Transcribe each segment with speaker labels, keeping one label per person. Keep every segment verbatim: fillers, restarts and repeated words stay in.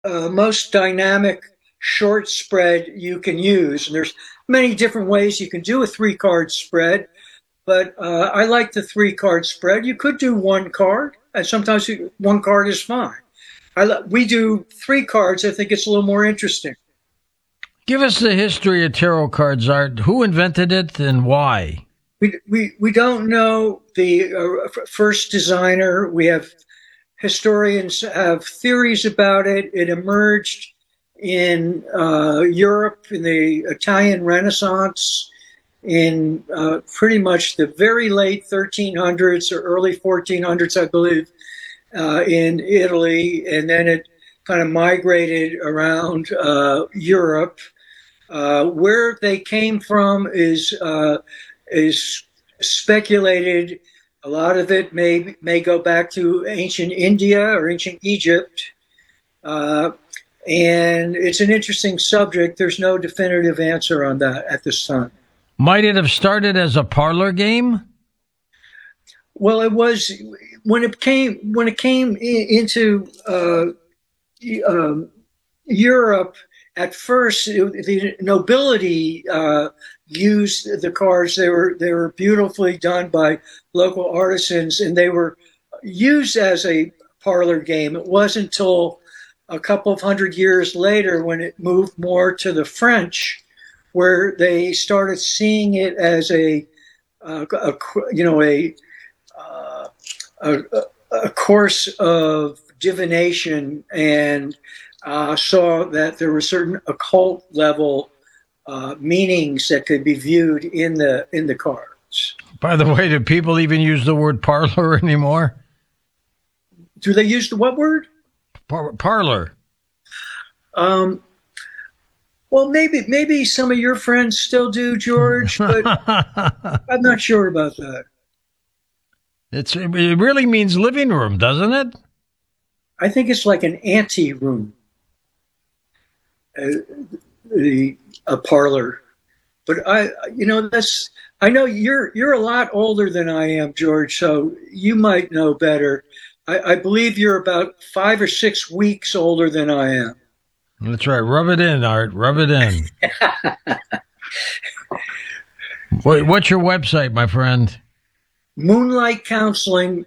Speaker 1: uh, most dynamic short spread you can use. And there's many different ways you can do a three card spread, but uh, I like the three card spread. You could do one card, and sometimes you, one card is fine. I, we do three cards. I think it's a little more interesting.
Speaker 2: Give us the history of tarot cards, Art. Who invented it and why?
Speaker 1: We we, we don't know the uh, first designer. We have historians have theories about it. It emerged in uh, Europe in the Italian Renaissance in uh, pretty much the very late thirteen hundreds or early fourteen hundreds, I believe, uh, in Italy, and then it kind of migrated around uh, Europe. Uh, where they came from is uh, is speculated. A lot of it may may go back to ancient India or ancient Egypt, uh, and it's an interesting subject. There's no definitive answer on that at this time.
Speaker 2: Might it have started as a parlor game?
Speaker 1: Well, it was when it came when it came in, into uh, um, Europe. At first, it, the nobility uh, used the cards. They were they were beautifully done by local artisans, and they were used as a parlor game. It wasn't until a couple of hundred years later when it moved more to the French, where they started seeing it as a, uh, a you know a, uh, a a course of divination, and Uh, saw that there were certain occult level uh, meanings that could be viewed in the in the cards.
Speaker 2: By the way, do people even use the word parlor anymore?
Speaker 1: Do they use the what word?
Speaker 2: Par- parlor.
Speaker 1: Um, well, maybe maybe some of your friends still do, George, but I'm not sure about that.
Speaker 2: It's it really means living room, doesn't it?
Speaker 1: I think it's like an ante room. Uh, the a parlor, but I, you know, that's. I know you're you're a lot older than I am, George, so you might know better. I, I believe you're about five or six weeks older than I am.
Speaker 2: That's right. Rub it in, Art. Rub it in. what, what's your website, my friend?
Speaker 1: moonlight counseling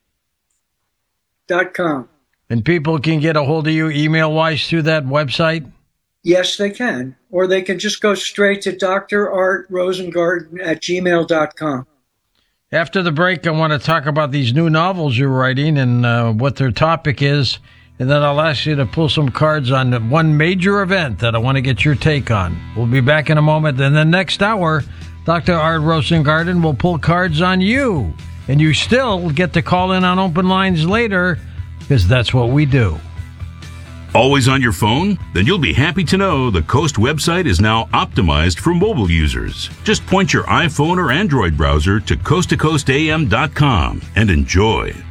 Speaker 1: dot com.
Speaker 2: And people can get a hold of you email-wise through that website?
Speaker 1: Yes, they can. Or they can just go straight to D R Art Rosengarten at gmail dot com.
Speaker 2: After the break, I want to talk about these new novels you're writing and uh, what their topic is. And then I'll ask you to pull some cards on one major event that I want to get your take on. We'll be back in a moment. And then next hour, Doctor Art Rosengarten will pull cards on you. And you still get to call in on open lines later, because that's what we do.
Speaker 3: Always on your phone? Then you'll be happy to know the Coast website is now optimized for mobile users. Just point your iPhone or Android browser to coast to coast a m dot com and enjoy.